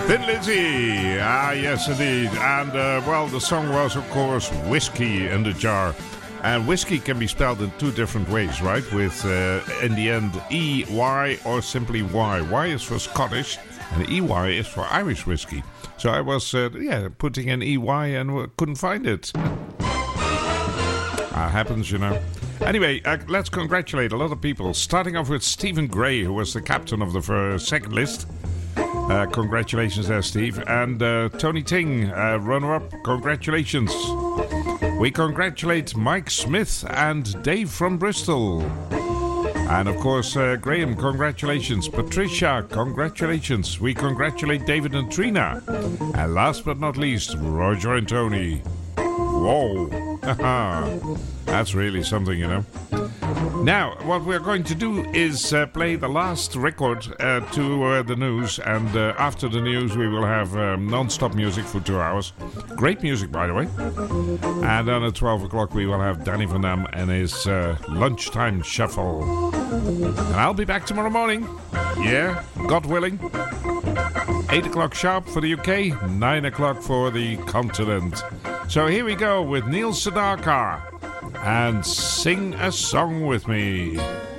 Thin Lizzy. Ah, yes, indeed. And, well, the song was, of course, Whiskey in the Jar. And whiskey can be spelled in two different ways, right? With, in the end, E-Y or simply Y. Y is for Scottish, and E-Y is for Irish whiskey. So I was, putting in E-Y and couldn't find it. Happens, you know. Anyway, let's congratulate a lot of people. Starting off with Stephen Gray, who was the captain of the second list. Congratulations there, Steve. And Tony Ting, runner-up. Congratulations. We congratulate Mike Smith and Dave from Bristol. And, of course, Graham, congratulations. Patricia, congratulations. We congratulate David and Trina. And last but not least, Roger and Tony. Whoa. That's really something, you know. Now, what we're going to do is play the last record to the news. And after the news, we will have non-stop music for 2 hours. Great music, by the way. And then at 12 o'clock, we will have Danny Van Dam and his lunchtime shuffle. And I'll be back tomorrow morning. Yeah, God willing. 8 o'clock sharp for the UK, 9 o'clock for the continent. So here we go with Neil Sedaka and Sing a Song With Me.